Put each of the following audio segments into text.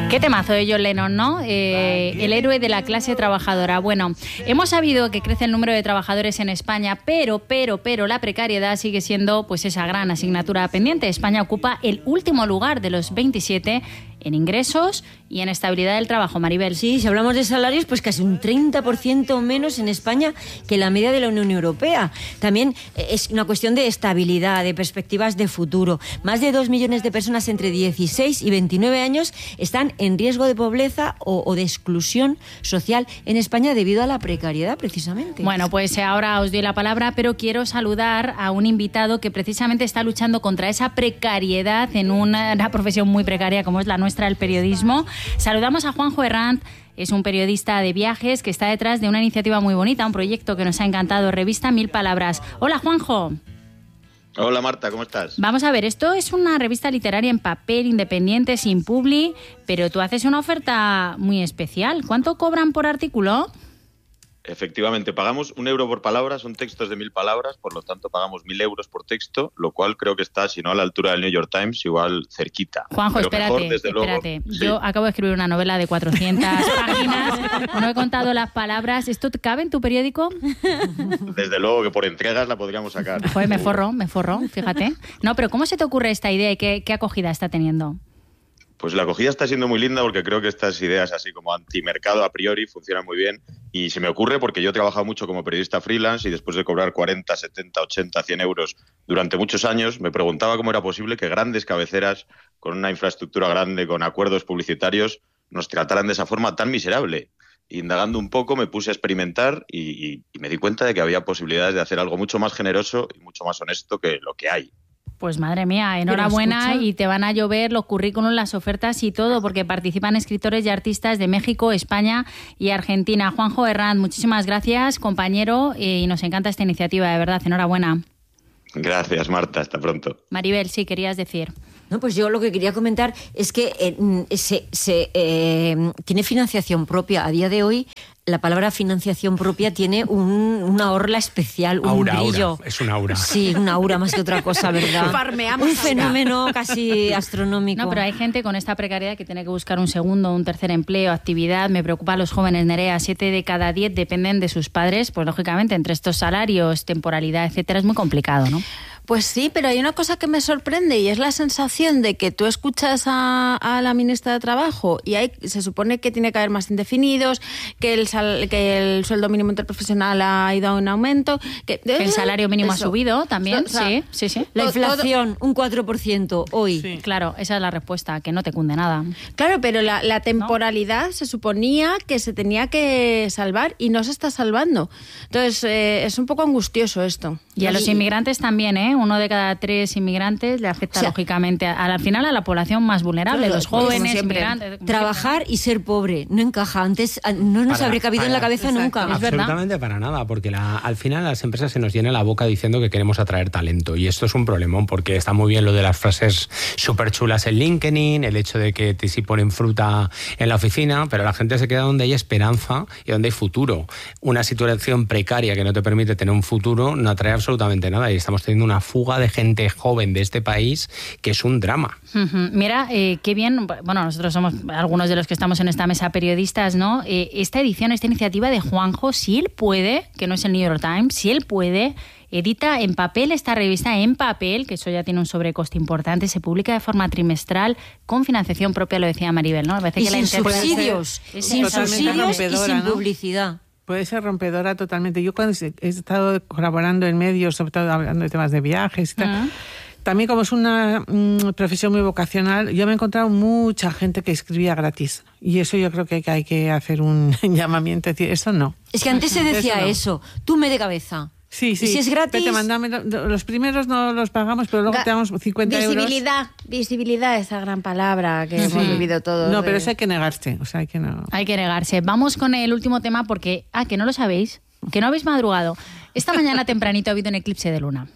Qué temazo de John Lennon, ¿no? El héroe de la clase trabajadora. Bueno, hemos sabido que crece el número de trabajadores en España, pero la precariedad sigue siendo pues esa gran asignatura pendiente. España ocupa el último lugar de los 27 en ingresos y en estabilidad del trabajo, Maribel. Sí, si hablamos de salarios, pues casi un 30% menos en España que la media de la Unión Europea. También es una cuestión de estabilidad, de perspectivas de futuro. Más de 2 millones de personas entre 16 y 29 años están en riesgo de pobreza o de exclusión social en España debido a la precariedad, precisamente. Bueno, pues ahora os doy la palabra, pero quiero saludar a un invitado que precisamente está luchando contra esa precariedad en una profesión muy precaria como es la nuestra, el periodismo. Saludamos a Juanjo Herranz. Es un periodista de viajes que está detrás de una iniciativa muy bonita, un proyecto que nos ha encantado, Revista 1000 Palabras. Hola, Juanjo. Hola, Marta, ¿cómo estás? Vamos a ver, esto es una revista literaria en papel, independiente, sin publi, pero tú haces una oferta muy especial. ¿Cuánto cobran por artículo? Efectivamente, pagamos 1 euro por palabra, son textos de 1000 palabras, por lo tanto pagamos 1000 euros por texto, lo cual creo que está, si no a la altura del New York Times, igual cerquita. Juanjo, pero espérate. Luego, yo sí. Acabo de escribir una novela de 400 páginas, no he contado las palabras. ¿Esto cabe en tu periódico? Desde luego que por entregas la podríamos sacar. Joder, me forro, fíjate. No, pero ¿cómo se te ocurre esta idea y qué acogida está teniendo? Pues la acogida está siendo muy linda porque creo que estas ideas así como antimercado a priori funcionan muy bien y se me ocurre porque yo he trabajado mucho como periodista freelance y después de cobrar 40, 70, 80, 100 euros durante muchos años me preguntaba cómo era posible que grandes cabeceras con una infraestructura grande, con acuerdos publicitarios, nos trataran de esa forma tan miserable. Indagando un poco me puse a experimentar y me di cuenta de que había posibilidades de hacer algo mucho más generoso y mucho más honesto que lo que hay. Pues madre mía, enhorabuena, y te van a llover los currículums, las ofertas y todo, porque participan escritores y artistas de México, España y Argentina. Juanjo Herranz, muchísimas gracias, compañero, y nos encanta esta iniciativa, de verdad, enhorabuena. Gracias, Marta, hasta pronto. Maribel, sí, querías decir. No, pues yo lo que quería comentar es que tiene financiación propia. A día de hoy, la palabra financiación propia tiene una orla especial, un brillo. Aura, es un aura. Sí, un aura más que otra cosa, ¿verdad? Un fenómeno casi astronómico. No, pero hay gente con esta precariedad que tiene que buscar un segundo, un tercer empleo, actividad. Me preocupa a los jóvenes, Nerea. 7 de cada 10 dependen de sus padres. Pues lógicamente, entre estos salarios, temporalidad, etcétera, es muy complicado, ¿no? Pues sí, pero hay una cosa que me sorprende y es la sensación de que tú escuchas a la ministra de Trabajo y se supone que tiene que haber más indefinidos, que el sueldo mínimo interprofesional ha ido a un aumento, que el salario mínimo ha subido también, sí. La inflación, un 4% hoy. Sí. Claro, esa es la respuesta, que no te cunde nada. Claro, pero la temporalidad se suponía que se tenía que salvar y no se está salvando. Entonces, es un poco angustioso esto. Y a los inmigrantes también, ¿eh? 1 de cada 3 inmigrantes le afecta, lógicamente, al final a la población más vulnerable, los jóvenes, inmigrantes. Trabajar y ser pobre no encaja. Antes no nos habría cabido en la cabeza nunca. Es absolutamente verdad. Para nada, porque al final las empresas se nos llenan la boca diciendo que queremos atraer talento y esto es un problemón porque está muy bien lo de las frases súper chulas en LinkedIn, el hecho de que sí ponen fruta en la oficina, pero la gente se queda donde hay esperanza y donde hay futuro. Una situación precaria que no te permite tener un futuro no atrae absolutamente nada y estamos teniendo una fuga de gente joven de este país que es un drama. Mira, qué bien, bueno, nosotros somos algunos de los que estamos en esta mesa periodistas, ¿no? Esta iniciativa de Juanjo, si él puede, que no es el New York Times, si él puede, edita en papel esta revista, en papel, que eso ya tiene un sobrecoste importante, se publica de forma trimestral con financiación propia, lo decía Maribel, ¿no? Y sin subsidios, y sin publicidad. Puede ser rompedora totalmente. Yo cuando he estado colaborando en medios, sobre todo hablando de temas de viajes y tal, también como es una profesión muy vocacional, yo me he encontrado mucha gente que escribía gratis. Y eso yo creo que hay que hacer un llamamiento, decir, eso no. Es que antes se decía eso, tú me de cabeza. Sí. Y si es gratis... los primeros no los pagamos, pero luego te damos 50 euros. Visibilidad, esa gran palabra que hemos vivido todos. No, pero eso hay que negarse. O sea, hay que negarse. Vamos con el último tema porque... que no lo sabéis, que no habéis madrugado. Esta mañana tempranito ha habido un eclipse de luna.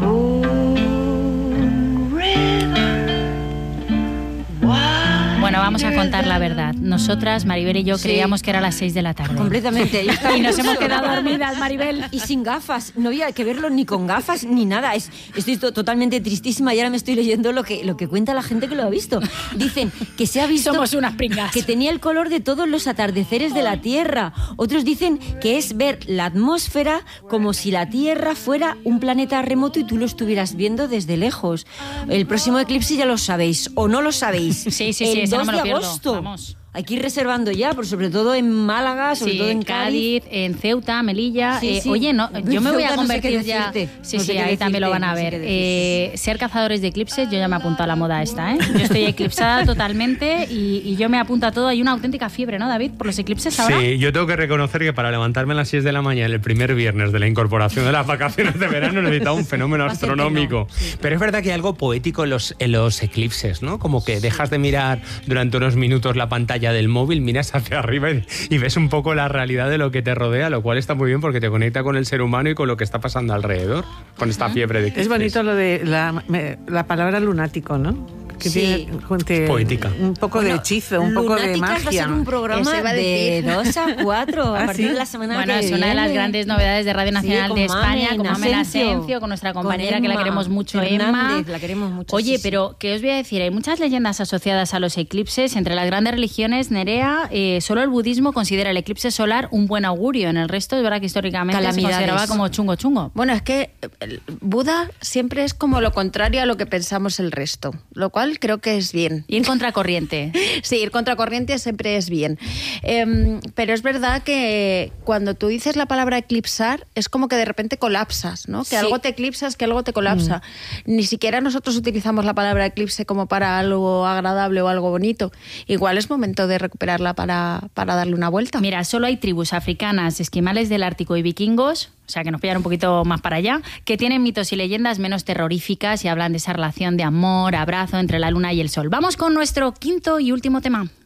Bueno, vamos a contar la verdad. Nosotras, Maribel y yo, creíamos que era las 6 de la tarde. Completamente. Y nos hemos quedado dormidas, Maribel. Y sin gafas. No había que verlo ni con gafas ni nada. Estoy totalmente tristísima y ahora me estoy leyendo lo que cuenta la gente que lo ha visto. Dicen que se ha visto... Somos unas pringas. Que tenía el color de todos los atardeceres de la Tierra. Otros dicen que es ver la atmósfera como si la Tierra fuera un planeta remoto y tú lo estuvieras viendo desde lejos. El próximo eclipse ya lo sabéis, o no lo sabéis. Sí, el 2 no me lo de pierdo. agosto. Vamos. Hay que ir reservando ya, sobre todo en Málaga, sobre todo en Cádiz, en Ceuta, Melilla. Sí. Oye, no, yo me voy a Ceuta no sé convertir qué ya. decirte. Sí, No sé qué ahí también lo van a ver. Ser cazadores de eclipses, yo ya me apunto a la moda esta, ¿eh? Yo estoy eclipsada totalmente y yo me apunto a todo. Hay una auténtica fiebre, ¿no, David? Por los eclipses ahora. Sí, yo tengo que reconocer que para levantarme a las 6 de la mañana el primer viernes de la incorporación de las vacaciones de verano necesitaba un fenómeno astronómico. Pero es verdad que hay algo poético en los eclipses, ¿no? Como que dejas de mirar durante unos minutos la pantalla del móvil, miras hacia arriba y ves un poco la realidad de lo que te rodea, lo cual está muy bien porque te conecta con el ser humano y con lo que está pasando alrededor, con esta fiebre de eclipses. Es bonito lo de la palabra lunático, ¿no? Que Sí. tiene Poética. un poco de hechizo, un poco de Lunáticas magia. va a ser un programa Eso iba a de decir. 2 a 4 a partir ¿sí? de la semana Bueno, que es viene. una de las grandes novedades de Radio Nacional con de España, Mamen con Mamen Asencio, Asencio, con nuestra compañera con que la Emma queremos mucho, Fernández, Emma. la queremos mucho. Oye, sí. pero ¿qué os voy a decir? Hay muchas leyendas asociadas a los eclipses. Entre las grandes religiones, Nerea, solo el budismo considera el eclipse solar un buen augurio. En el resto es verdad que históricamente se Calamidades. consideraba como chungo. Bueno, es que el Buda siempre es como lo contrario a lo que pensamos el resto, lo cual creo que es bien. Y en contracorriente. Sí, ir contracorriente siempre es bien. Pero es verdad que cuando tú dices la palabra eclipsar, es como que de repente colapsas, ¿no? Que Sí. algo te eclipsas, que algo te colapsa. Ni siquiera nosotros utilizamos la palabra eclipse como para algo agradable o algo bonito. Igual es momento de recuperarla para darle una vuelta. Mira, solo hay tribus africanas, esquimales del Ártico y vikingos, o sea que nos pillan un poquito más para allá, que tienen mitos y leyendas menos terroríficas y hablan de esa relación de amor, abrazo entre la luna y el sol. Vamos con nuestro quinto y último tema.